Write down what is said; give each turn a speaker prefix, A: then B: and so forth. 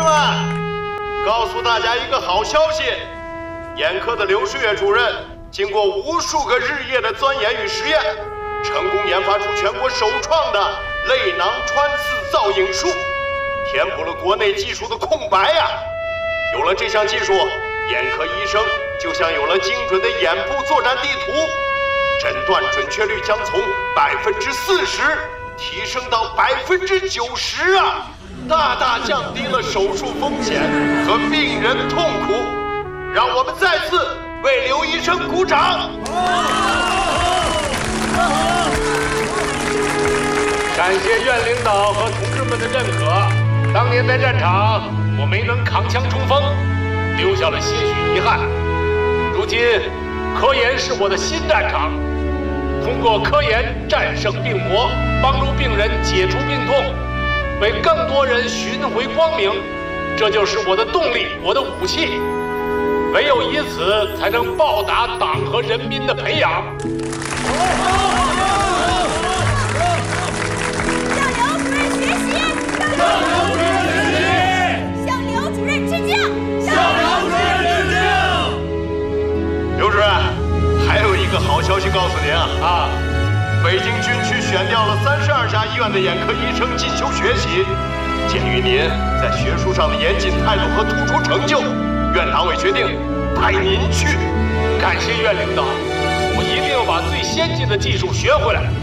A: 们，告诉大家一个好消息，眼科的刘世月主任经过无数个日夜的钻研与实验，成功研发出全国首创的泪囊穿刺造影术，填补了国内技术的空白呀。有了这项技术，眼科医生就像有了精准的眼部作战地图，诊断准确率将从40%提升到90%啊，大大降低了手术风险和病人痛苦。让我们再次为刘医生鼓掌！
B: 感谢院领导和同志们的认可。当年在战场，我没能扛枪冲锋，留下了些许遗憾。如今，科研是我的新战场。通过科研战胜病魔，帮助病人解除病痛，为更多人寻回光明，这就是我的动力，我的武器。唯有以此，才能报答党和人民的培养。
C: 向刘主任学习，向刘主任学习，向刘主任致敬，向刘主任致敬。
A: 刘主任，还有一个好消息告诉您啊！北京军区选调了32家医院的眼科医生进修学习。鉴于您在学术上的严谨态度和突出成就，院党委决定带您去。
B: 感谢院领导，我一定要把最先进的技术学回来。